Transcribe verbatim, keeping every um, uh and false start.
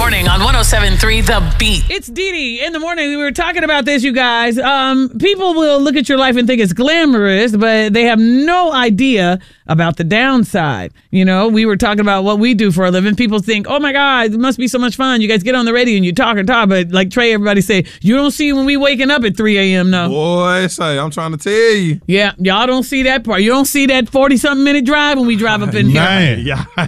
morning on one oh seven point three The Beat. It's Dee Dee in the morning. We were talking about this, you guys. Um, people will look at your life and think it's glamorous, but they have no idea about the downside. You know, we were talking about what we do for a living. People think, oh my God, it must be so much fun. You guys get on the radio and you talk and talk, but like Trey, everybody say, you don't see when we waking up at three a.m. no. Boy, say, I'm trying to tell you. Yeah, y'all don't see that part. You don't see that forty-something minute drive when we drive up in here. Man. Yeah.